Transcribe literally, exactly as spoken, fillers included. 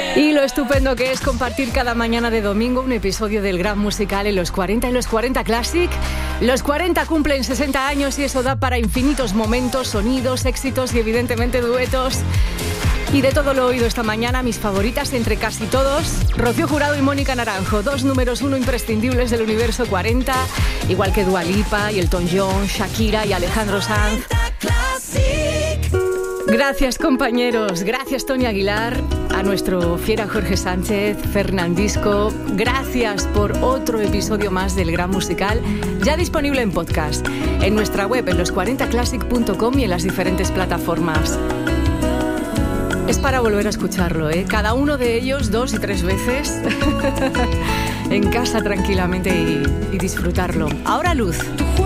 Y lo estupendo que es compartir cada mañana de domingo un episodio del Gran Musical en los cuarenta y los cuarenta Classic. Los cuarenta cumplen sesenta años y eso da para infinitos momentos, sonidos, éxitos y evidentemente duetos. Y de todo lo oído esta mañana, mis favoritas entre casi todos, Rocío Jurado y Mónica Naranjo, dos números uno imprescindibles del universo cuarenta, igual que Dua Lipa y Elton John, Shakira y Alejandro Sanz. Gracias, compañeros, gracias, Tony Aguilar, a nuestro fiera Jorge Sánchez, Fernandisco, gracias por otro episodio más del Gran Musical, ya disponible en podcast, en nuestra web, en los cuarenta classic punto com y en las diferentes plataformas. Es para volver a escucharlo, ¿eh? Cada uno de ellos dos y tres veces en casa tranquilamente y, y disfrutarlo. Ahora Luz.